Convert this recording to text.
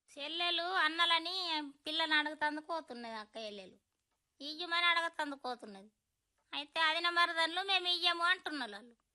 చెల్లెలు అన్నలని పిల్లని అడుగుతందుకు పోతున్నది అక్క చెల్లెలు ఇయ్యమని అడగతందుకు పోతున్నది. అయితే అది మరదళ్ళు మేము ఇయ్యము అంటున్నారు వాళ్ళు.